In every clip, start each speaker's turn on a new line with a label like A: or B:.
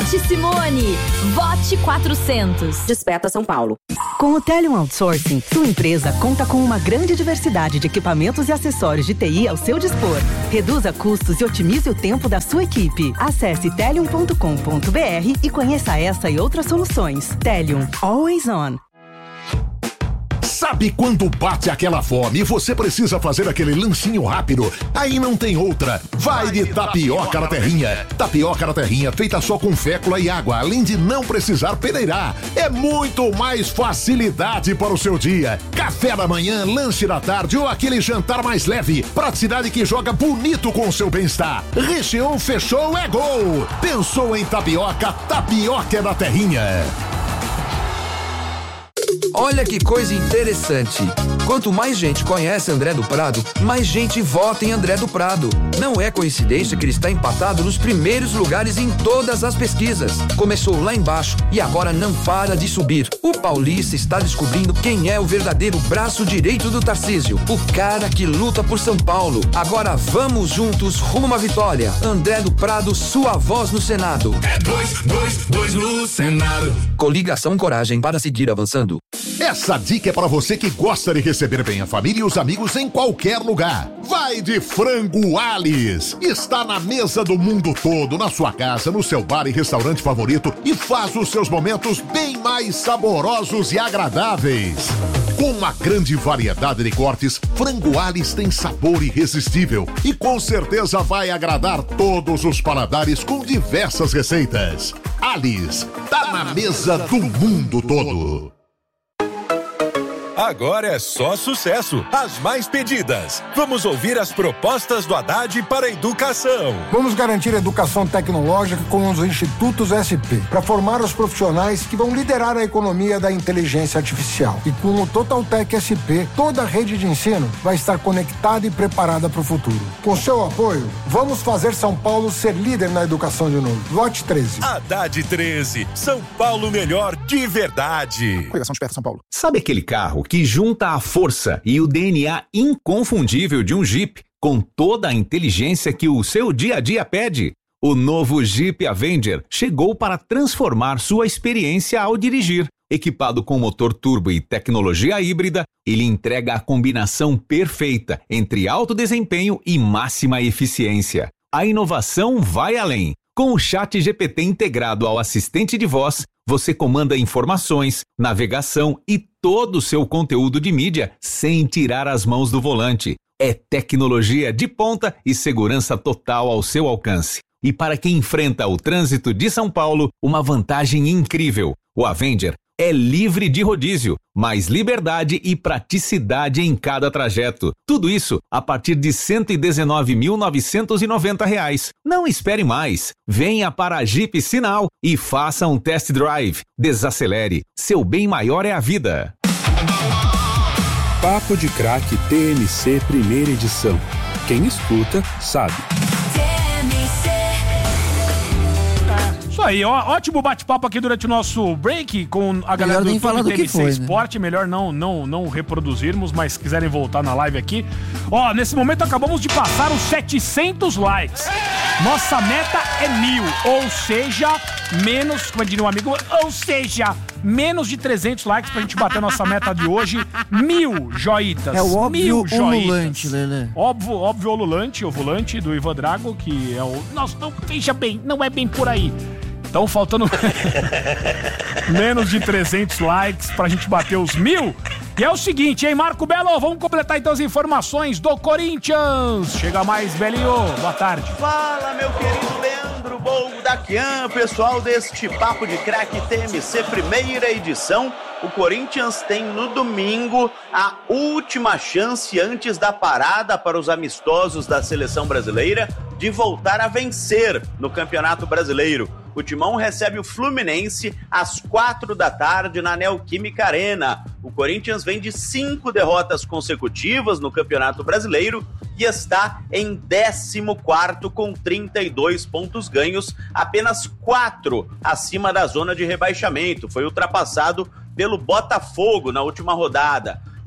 A: Vote Simone. Vote 400.
B: Desperta São Paulo.
C: Com o Telium Outsourcing, sua empresa conta com uma grande diversidade de equipamentos e acessórios de TI ao seu dispor. Reduza custos e otimize o tempo da sua equipe. Acesse telium.com.br e conheça essa e outras soluções. Telium, always on.
D: Sabe quando bate aquela fome e você precisa fazer aquele lanchinho rápido? Aí não tem outra. Vai de tapioca na terrinha. Tapioca na terrinha feita só com fécula e água, além de não precisar peneirar. É muito mais facilidade para o seu dia. Café da manhã, lanche da tarde ou aquele jantar mais leve. Praticidade que joga bonito com o seu bem-estar. Recheou, fechou, é gol. Pensou em tapioca? Tapioca é da terrinha.
E: Olha que coisa interessante. Quanto mais gente conhece André do Prado, mais gente vota em André do Prado. Não é coincidência que ele está empatado nos primeiros lugares em todas as pesquisas. Começou lá embaixo e agora não para de subir. O paulista está descobrindo quem é o verdadeiro braço direito do Tarcísio. O cara que luta por São Paulo. Agora vamos juntos rumo à vitória. André do Prado, sua voz no Senado.
F: É 2 no Senado.
E: Coligação Coragem para seguir avançando.
D: Essa dica é para você que gosta de receber bem a família e os amigos em qualquer lugar. Vai de Frango Alice. Está na mesa do mundo todo, na sua casa, no seu bar e restaurante favorito e faz os seus momentos bem mais saborosos e agradáveis. Com uma grande variedade de cortes, Frango Alice tem sabor irresistível e com certeza vai agradar todos os paladares com diversas receitas. Alice, tá na mesa do mundo todo.
G: Agora é só sucesso. As mais pedidas. Vamos ouvir as propostas do Haddad para a educação.
H: Vamos garantir a educação tecnológica com os institutos SP, para formar os profissionais que vão liderar a economia da inteligência artificial. E com o Totaltech SP, toda a rede de ensino vai estar conectada e preparada para o futuro. Com seu apoio, vamos fazer São Paulo ser líder na educação de novo. Vote 13.
G: Haddad 13. São Paulo melhor de verdade.
I: Coligação Desperta São Paulo.
J: Sabe aquele carro que junta a força e o DNA inconfundível de um Jeep com toda a inteligência que o seu dia a dia pede? O novo Jeep Avenger chegou para transformar sua experiência ao dirigir. Equipado com motor turbo e tecnologia híbrida, ele entrega a combinação perfeita entre alto desempenho e máxima eficiência. A inovação vai além. Com o ChatGPT integrado ao assistente de voz, você comanda informações, navegação e todo o seu conteúdo de mídia sem tirar as mãos do volante. É tecnologia de ponta e segurança total ao seu alcance. E para quem enfrenta o trânsito de São Paulo, uma vantagem incrível. O Avenger é livre de rodízio, mais liberdade e praticidade em cada trajeto. Tudo isso a partir de R$ 119.990. Não espere mais. Venha para a Jeep Sinal e faça um test drive. Desacelere. Seu bem maior é a vida.
K: Papo de Crack TMC primeira edição. Quem escuta, sabe.
L: Isso aí, ótimo bate-papo aqui durante o nosso break com a galera do YouTube TMC Esporte. Né? Melhor não reproduzirmos, mas se quiserem voltar na live aqui. Nesse momento acabamos de passar os 700 likes. Nossa meta é 1000, ou seja, menos, como diria um amigo, menos de 300 likes pra gente bater a nossa meta de hoje. 1000 joitas.
M: É o óbvio ululante, Lelê.
L: Óbvio ovulante do Ivan Drago, que é o... Nossa, não, veja bem, não é bem por aí. Então, faltando menos de 300 likes pra gente bater os 1000. E é o seguinte, hein, Marco Belo? Vamos completar então as informações do Corinthians. Chega mais, Belinho. Boa tarde.
N: Fala, meu querido Leandro Boldaquian, pessoal deste Papo de Crack TMC, primeira edição. O Corinthians tem no domingo a última chance antes da parada para os amistosos da seleção brasileira de voltar a vencer no Campeonato Brasileiro. O Timão recebe o Fluminense às 4h na Neoquímica Arena. O Corinthians vem de 5 derrotas consecutivas no Campeonato Brasileiro e está em 14º com 32 pontos ganhos, apenas 4 acima da zona de rebaixamento. Foi ultrapassado pelo Botafogo na última rodada. E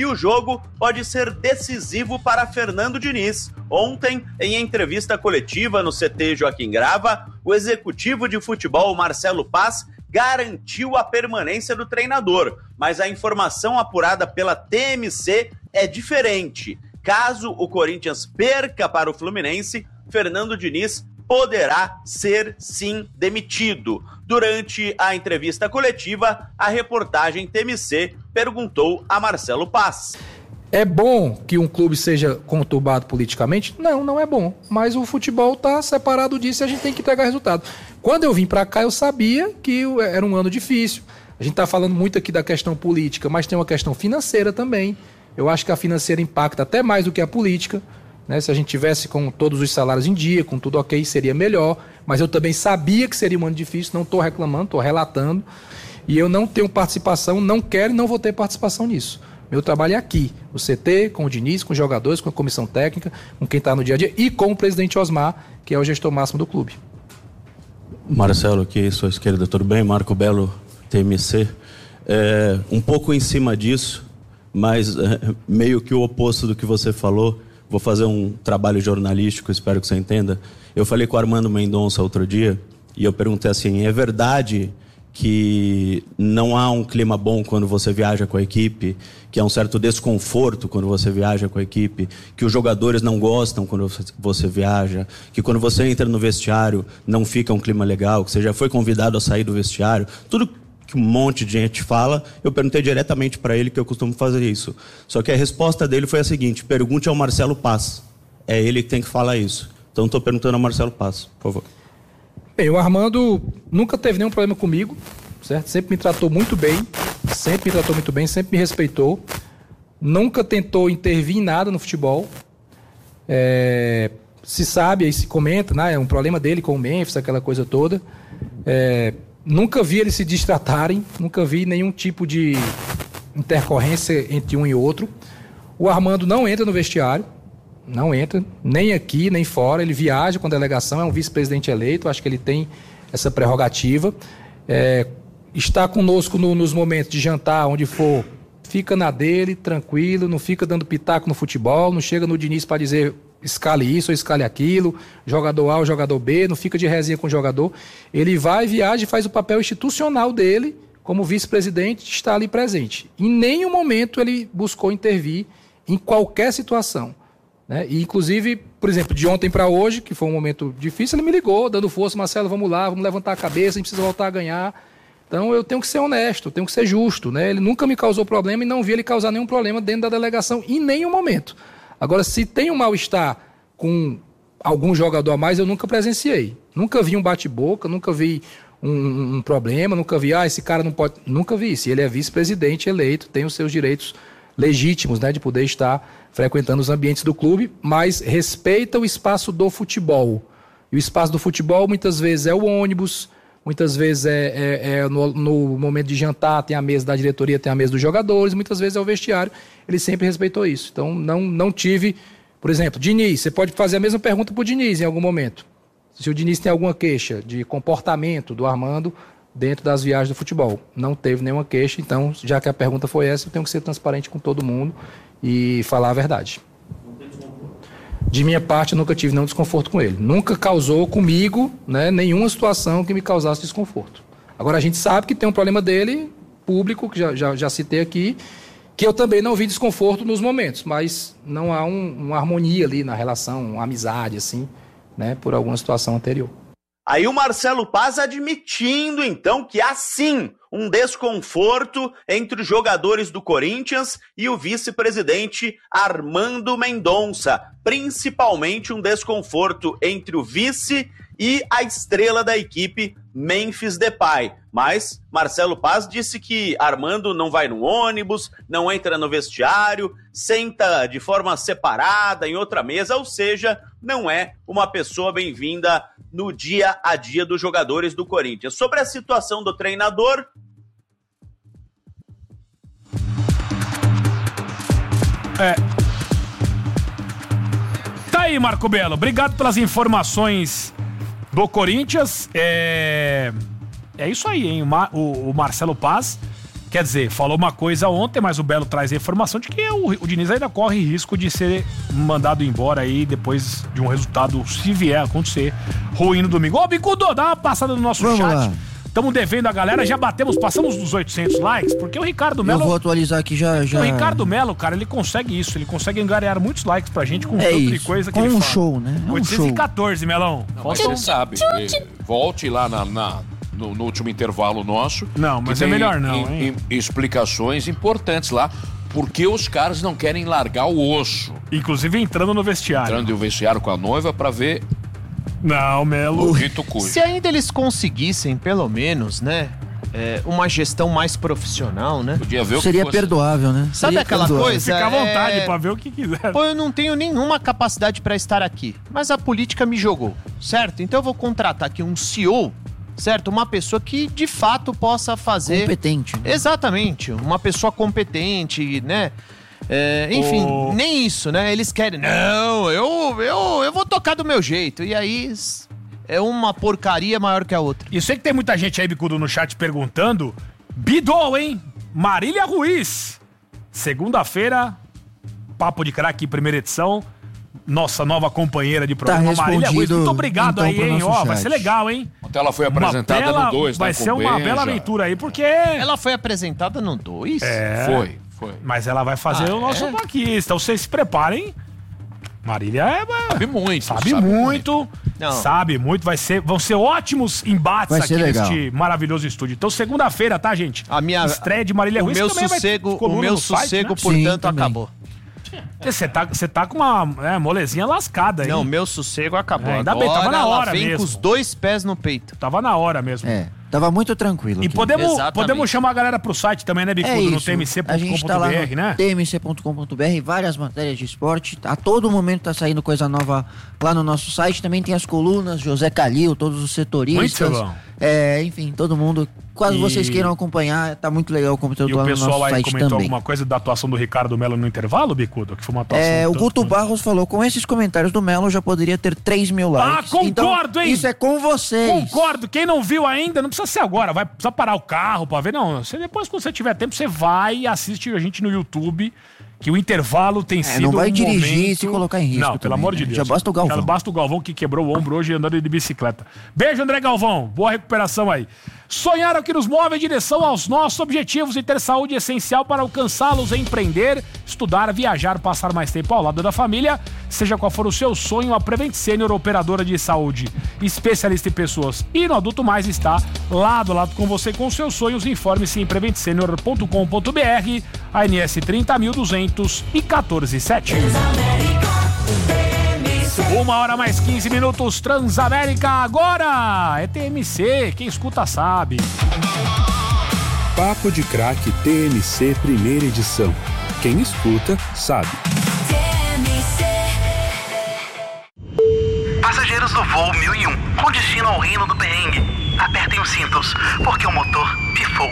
N: e o jogo pode ser decisivo para Fernando Diniz. Ontem, em entrevista coletiva no CT Joaquim Grava, o executivo de futebol Marcelo Paz garantiu a permanência do treinador, mas a informação apurada pela TMC é diferente. Caso o Corinthians perca para o Fluminense, Fernando Diniz poderá ser, sim, demitido. Durante a entrevista coletiva, a reportagem TMC perguntou a Marcelo Paz.
B: É bom que um clube seja conturbado politicamente? Não, não é bom. Mas o futebol está separado disso e a gente tem que entregar resultado. Quando eu vim para cá, eu sabia que era um ano difícil. A gente está falando muito aqui da questão política, mas tem uma questão financeira também. Eu acho que a financeira impacta até mais do que a política. Né? Se a gente tivesse com todos os salários em dia, com tudo ok, seria melhor. Mas eu também sabia que seria um ano difícil, não estou reclamando, estou relatando. E eu não tenho participação, não quero e não vou ter participação nisso. Meu trabalho é aqui, no CT, com o Diniz, com os jogadores, com a comissão técnica, com quem está no dia a dia e com o presidente Osmar, que é o gestor máximo do clube.
I: Marcelo, aqui, sua esquerda, tudo bem? Marco Belo, TMC. Um pouco em cima disso, mas meio que o oposto do que você falou. Vou fazer um trabalho jornalístico, espero que você entenda. Eu falei com o Armando Mendonça outro dia e eu perguntei assim, é verdade que não há um clima bom quando você viaja com a equipe, que há um certo desconforto quando você viaja com a equipe, que os jogadores não gostam quando você viaja, que quando você entra no vestiário não fica um clima legal, que você já foi convidado a sair do vestiário, tudo que um monte de gente fala, eu perguntei diretamente para ele, que eu costumo fazer isso. Só que a resposta dele foi a seguinte, pergunte ao Marcelo Paz, é ele que tem que falar isso. Então estou perguntando ao Marcelo Paz, por favor.
B: Bem, o Armando nunca teve nenhum problema comigo, certo? Sempre me tratou muito bem, sempre me respeitou, nunca tentou intervir em nada no futebol. Se sabe, aí se comenta, né? É um problema dele com o Memphis, aquela coisa toda. Nunca vi eles se distratarem, nunca vi nenhum tipo de intercorrência entre um e outro. O Armando não entra no vestiário, não entra, nem aqui, nem fora. Ele viaja com a delegação, é um vice-presidente eleito, acho que ele tem essa prerrogativa. Está conosco nos momentos de jantar, onde for, fica na dele, tranquilo, não fica dando pitaco no futebol, não chega no Diniz para dizer escale isso ou escale aquilo, jogador A ou jogador B, não fica de resenha com o jogador. Ele vai, viaja e faz o papel institucional dele, como vice-presidente, está ali presente. Em nenhum momento ele buscou intervir em qualquer situação. Né? E, inclusive, por exemplo, de ontem para hoje, que foi um momento difícil, ele me ligou, dando força, Marcelo, vamos lá, vamos levantar a cabeça, a gente precisa voltar a ganhar. Então eu tenho que ser honesto, eu tenho que ser justo. Né? Ele nunca me causou problema e não vi ele causar nenhum problema dentro da delegação, em nenhum momento. Agora, se tem um mal-estar com algum jogador a mais, eu nunca presenciei. Nunca vi um bate-boca, nunca vi um problema, nunca vi, esse cara não pode... Nunca vi. Se ele é vice-presidente eleito, tem os seus direitos legítimos, né, de poder estar frequentando os ambientes do clube, mas respeita o espaço do futebol. E o espaço do futebol muitas vezes é o ônibus, muitas vezes no momento de jantar tem a mesa da diretoria, tem a mesa dos jogadores, muitas vezes é o vestiário. Ele sempre respeitou isso. Então não tive, por exemplo, Diniz, você pode fazer a mesma pergunta para o Diniz em algum momento. Se o Diniz tem alguma queixa de comportamento do Armando dentro das viagens do futebol. Não teve nenhuma queixa, então, já que a pergunta foi essa, eu tenho que ser transparente com todo mundo e falar a verdade. De minha parte, eu nunca tive nenhum desconforto com ele. Nunca causou comigo, né, nenhuma situação que me causasse desconforto. Agora, a gente sabe que tem um problema dele, público, que já citei aqui, que eu também não vi desconforto nos momentos, mas não há uma harmonia ali na relação, uma amizade, assim, né, por alguma situação anterior.
N: Aí o Marcelo Paz admitindo, então, que há sim um desconforto entre os jogadores do Corinthians e o vice-presidente Armando Mendonça. Principalmente um desconforto entre o vice e a estrela da equipe, Memphis Depay. Mas Marcelo Paz disse que Armando não vai no ônibus, não entra no vestiário, senta de forma separada em outra mesa, ou seja, não é uma pessoa bem-vinda no dia a dia dos jogadores do Corinthians. Sobre a situação do treinador...
L: Tá aí, Marco Belo. Obrigado pelas informações do Corinthians. É isso aí, hein? O Marcelo Paz Quer dizer, falou uma coisa ontem, mas o Belo traz a informação de que o Diniz ainda corre risco de ser mandado embora aí depois de um resultado, se vier a acontecer, ruim no domingo. Ô, Bicudo, dá uma passada no nosso chat. Estamos devendo a galera, já passamos dos 800 likes, porque o Ricardo Melo...
M: Eu vou atualizar aqui já.
L: O Ricardo Melo, cara, ele consegue isso, ele consegue angariar muitos likes pra gente com tanto de coisa que ele fala.
M: Show, né?
L: 814, Melão.
O: Não, mas você sabe, volte lá no último intervalo nosso.
L: Não, mas é melhor não, hein?
O: Explicações importantes lá, porque os caras não querem largar o osso.
L: Inclusive entrando no vestiário.
O: Entrando no vestiário com a noiva pra ver...
L: Não, Melo.
P: Se ainda eles conseguissem, pelo menos, né? Uma gestão mais profissional, né?
O: Podia ver
M: Seria perdoável, né?
P: Sabe aquela coisa?
L: Fica à vontade pra ver o que quiser.
P: Pô, eu não tenho nenhuma capacidade pra estar aqui, mas a política me jogou, certo? Então eu vou contratar aqui um CEO, certo? Uma pessoa que de fato possa fazer...
M: Competente. Né?
P: Exatamente, uma pessoa competente, né? Enfim, nem isso, né? Eles querem, não, eu vou tocar do meu jeito. E aí é uma porcaria maior que a outra.
L: E eu sei que tem muita gente aí, Bicudo, no chat perguntando. Bidou, hein? Marília Ruiz. Segunda-feira, Papo de Craque, primeira edição. Nossa nova companheira de programa, Marília Ruiz. Muito obrigado então, aí, hein? Ó, vai ser legal, hein?
O: Ontem ela foi apresentada no 2,
L: vai ser uma bela aventura aí, porque...
P: Ela foi apresentada no 2?
O: Foi.
L: Mas ela vai fazer o nosso Paquista. Então vocês se preparem. Marília
O: sabe muito.
L: Sabe muito. Vão ser ótimos embates aqui neste maravilhoso estúdio. Então segunda-feira, tá, gente?
P: A minha
L: estreia de Marília Ruiz também
P: o meu sossego,
L: né?
P: Portanto, acabou.
L: Você tá com uma molezinha lascada aí.
P: Não, meu sossego acabou.
L: Ainda bem, tava na hora mesmo.
P: Com os 2 pés no peito.
L: Tava na hora mesmo.
M: Tava muito tranquilo.
L: E podemos chamar a galera pro site também, né, Bicudo? No tmc.com.br,
M: a gente tá lá no
L: né?
M: tmc.com.br, várias matérias de esporte. A todo momento tá saindo coisa nova lá no nosso site. Também tem as colunas, José Calil, todos os setoristas.
L: Muito bom.
M: Enfim, todo mundo. Quase vocês queiram acompanhar, tá muito legal o conteúdo lá no nosso site também. E o pessoal aí comentou
L: alguma coisa da atuação do Ricardo Melo no intervalo, Bicudo? Que foi uma atuação...
M: o Guto Barros falou, com esses comentários do Melo já poderia ter 3 mil likes.
L: Concordo,
M: então,
L: hein?
M: Isso é com vocês.
L: Concordo. Quem não viu ainda, não precisa ser agora. Vai precisar parar o carro pra ver. Não, depois, quando você tiver tempo, você vai e assiste a gente no YouTube. Que o intervalo tem sido
M: não vai dirigir e se colocar em risco.
L: Não, pelo amor de Deus.
M: Já basta o Galvão.
L: Já basta o Galvão que quebrou o ombro hoje andando de bicicleta. Beijo, André Galvão. Boa recuperação aí. Sonhar é o que nos move em direção aos nossos objetivos e ter saúde é essencial para alcançá-los, empreender, estudar, viajar, passar mais tempo ao lado da família. Seja qual for o seu sonho, a Prevent Senior, operadora de saúde, especialista em pessoas e no adulto mais, está lado a lado com você com seus sonhos. Informe-se em preventsenior.com.br, ANS 30.214,7. 1h mais 15 minutos, Transamérica agora! É TMC, quem escuta sabe.
K: Papo de Craque TMC, primeira edição. Quem escuta sabe.
Q: Passageiros do voo 1001, com destino ao reino do perrengue. Apertem os cintos, porque o motor pifou.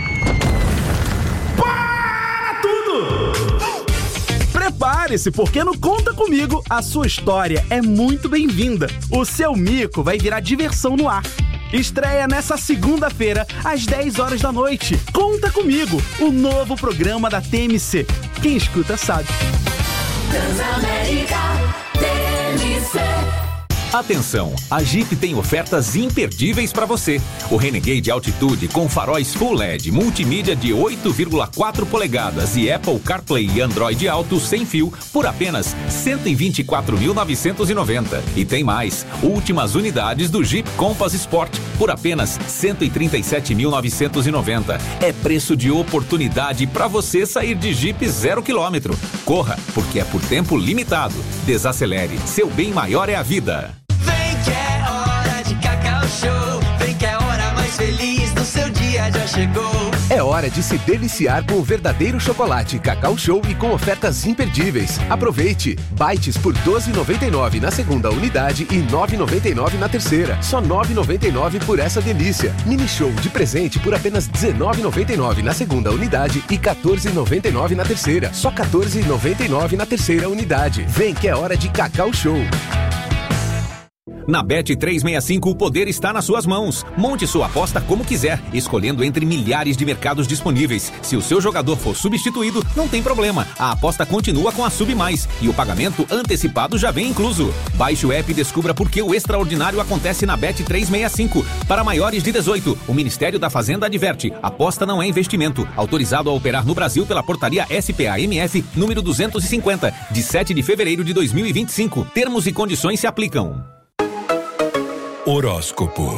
R: Para tudo! Prepare-se, porque no Conta Comigo, a sua história é muito bem-vinda. O seu mico vai virar diversão no ar. Estreia nessa segunda-feira, às 10 horas da noite. Conta Comigo, o novo programa da TMC. Quem escuta sabe.
F: Transamérica TMC.
J: Atenção, a Jeep tem ofertas imperdíveis para você. O Renegade Altitude com faróis Full LED, multimídia de 8,4 polegadas e Apple CarPlay e Android Auto sem fio por apenas R$ 124.990. E tem mais, últimas unidades do Jeep Compass Sport por apenas R$ 137.990. É preço de oportunidade para você sair de Jeep 0 km. Corra, porque é por tempo limitado. Desacelere, seu bem maior é a vida.
F: Que é hora de Cacau Show. Vem que a hora mais feliz do seu dia já chegou.
S: É hora de se deliciar com o verdadeiro chocolate Cacau Show e com ofertas imperdíveis. Aproveite! Bites por R$ 12,99 na segunda unidade e R$ 9,99 na terceira. Só R$ 9,99 por essa delícia. Mini Show de presente por apenas R$ 19,99 na segunda unidade e R$ 14,99 na terceira. Só R$ 14,99 na terceira unidade. Vem que é hora de Cacau Show.
J: Na Bet365 o poder está nas suas mãos. Monte sua aposta como quiser, escolhendo entre milhares de mercados disponíveis. Se o seu jogador for substituído, não tem problema. A aposta continua com a Sub Mais e o pagamento antecipado já vem incluso. Baixe o app e descubra por que o extraordinário acontece na Bet365. Para maiores de 18, o Ministério da Fazenda adverte: aposta não é investimento. Autorizado a operar no Brasil pela portaria SPA-MF número 250, de 7 de fevereiro de 2025. Termos e condições se aplicam.
G: Horóscopo.